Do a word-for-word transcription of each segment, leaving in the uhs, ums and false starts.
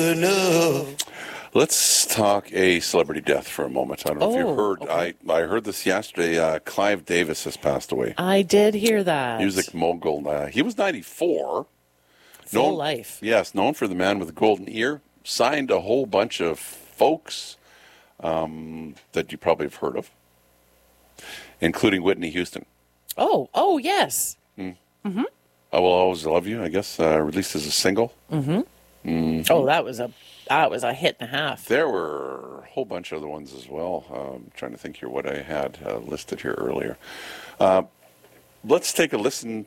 No. Let's talk a celebrity death for a moment. I don't know Oh, if you heard. okay. I, I heard this yesterday. Uh, Clive Davis has passed away. I did hear that. Music mogul. Uh, he was ninety-four. Full known, life. Yes, known for The Man with the Golden Ear. Signed a whole bunch of folks um, that you probably have heard of, including Whitney Houston. Oh, oh, yes. Mm. Mm-hmm. I Will Always Love You, I guess, uh, released as a single. Mm-hmm. Mm-hmm. Oh, that was a that was a hit and a half. There were a whole bunch of other ones as well. I'm um, trying to think here what I had uh, listed here earlier. Uh, let's take a listen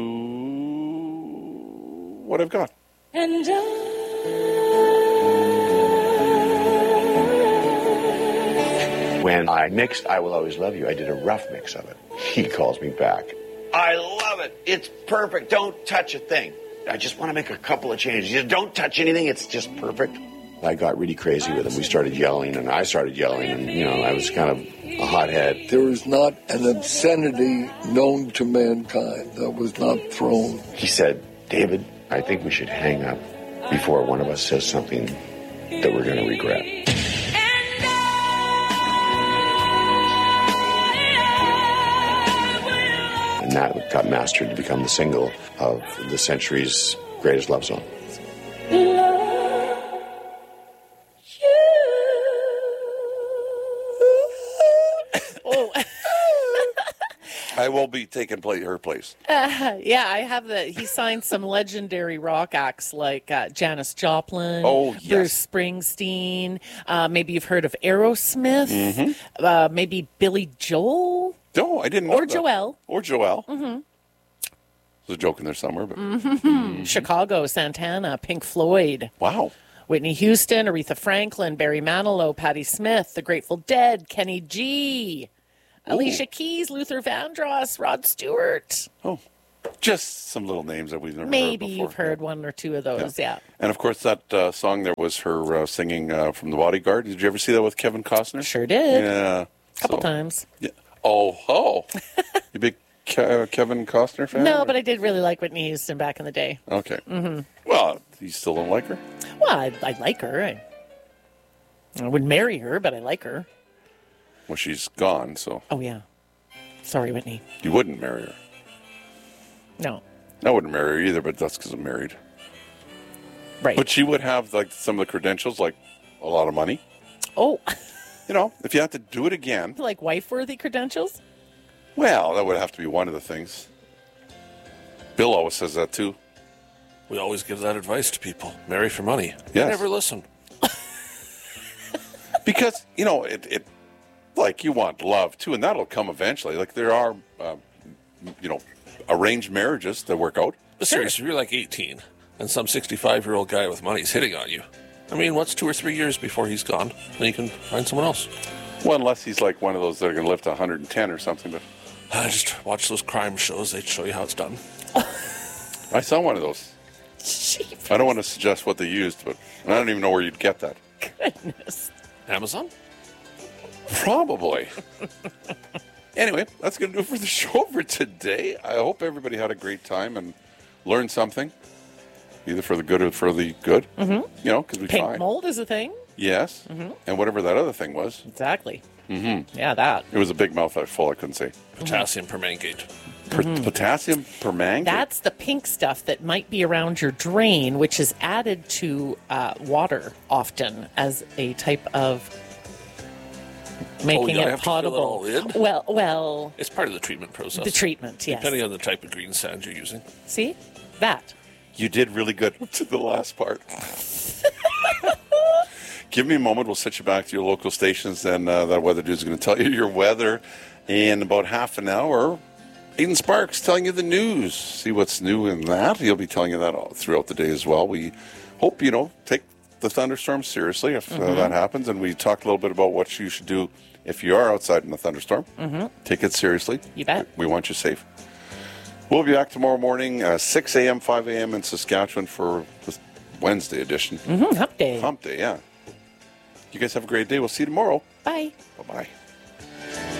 to what I've got. And I, when I mixed I Will Always Love You, I did a rough mix of it. He calls me back. I love it. It's perfect. Don't touch a thing. I just want to make a couple of changes. You don't touch anything. It's just perfect. I got really crazy with him. We started yelling, and I started yelling, and, you know, I was kind of a hothead. There is not an obscenity known to mankind that was not thrown. He said, David, I think we should hang up before one of us says something that we're going to regret. And that got mastered to become the single of the century's greatest love song. Oh, I will be taking play, her place. uh, yeah, I have the. He signed some legendary rock acts like uh, Janis Joplin, Oh, yes. Bruce Springsteen. Uh, maybe you've heard of Aerosmith. Mm-hmm. Uh, maybe Billy Joel. No, I didn't know Or that. Joelle. Or Joelle. Mm-hmm. There's a joke in there somewhere, but Mm-hmm. Mm-hmm. Chicago, Santana, Pink Floyd. Wow. Whitney Houston, Aretha Franklin, Barry Manilow, Patti Smith, The Grateful Dead, Kenny G, Ooh. Alicia Keys, Luther Vandross, Rod Stewart. Oh, just some little names that we've never Maybe heard before. you've heard one or two of those, yeah. And of course, that uh, song there was her uh, singing uh, from The Bodyguard. Did you ever see that with Kevin Costner? Sure did. Yeah. A couple So- times. Yeah. Oh, oh. You big Ke- Kevin Costner fan? No, or- but I did really like Whitney Houston back in the day. Okay. Mm-hmm. Well, you still don't like her? Well, I, I like her. I, I wouldn't marry her, but I like her. Well, she's gone, so Oh, yeah. Sorry, Whitney. you wouldn't marry her. No. I wouldn't marry her either, but that's because I'm married. Right. But she would have like some of the credentials, like a lot of money. Oh, You know, if you had to do it again, like wife-worthy credentials? well, that would have to be one of the things. Bill always says that too. We always give that advice to people. Marry for money. Yes. Never listen. Because, you know, it, it like you want love too, and that'll come eventually. Like there are, uh, you know, arranged marriages that work out. But seriously, if you're like eighteen and some sixty-five-year-old guy with money is hitting on you, I mean, what's two or three years before he's gone? Then you can find someone else. Well, unless he's like one of those that are going to live to one hundred ten or something. But I just watch those crime shows. They show you how it's done. I saw one of those. Jeez. I don't want to suggest what they used, but I don't even know where you'd get that. Goodness. Amazon? Probably. Anyway, that's going to do it for the show for today. I hope everybody had a great time and learned something, either for the good or for the good. Mm-hmm. You know, because we Pink try. mold is a thing? Yes. Mm-hmm. And whatever that other thing was. Exactly. Mm-hmm. Yeah, that. It was a big mouthful full, I couldn't say. Potassium permangate. Per- Mm-hmm. Potassium permanganate? That's the pink stuff that might be around your drain, which is added to uh, water often as a type of making Oh, yeah, I it have to fill it potable. all in? Well, well, It's part of the treatment process. the treatment, yes. Depending on the type of green sand you're using. See? That. You did really good to the last part. Give me a moment. We'll set you back to your local stations, and uh, that weather dude's going to tell you your weather in about half an hour. Aiden Sparks telling you the news. See what's new in that. He'll be telling you that all throughout the day as well. We hope, you know, take the thunderstorm seriously if uh, Mm-hmm. that happens. And we talked a little bit about what you should do if you are outside in a thunderstorm. Mm-hmm. Take it seriously. You bet. We want you safe. We'll be back tomorrow morning, uh, six a.m., five a.m. in Saskatchewan for the Wednesday edition. Mm-hmm. Hump day. Hump day, yeah. You guys have a great day. We'll see you tomorrow. Bye. Bye-bye.